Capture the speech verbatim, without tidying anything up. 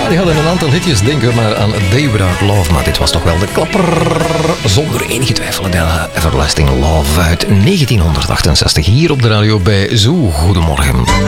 die hadden een aantal hitjes. Denk maar aan Day Without Love. Maar dit was toch wel de klapper. Zonder enige twijfel de Everlasting Love uit negentien achtenzestig. Hier op de radio bij Zoo. Goedemorgen.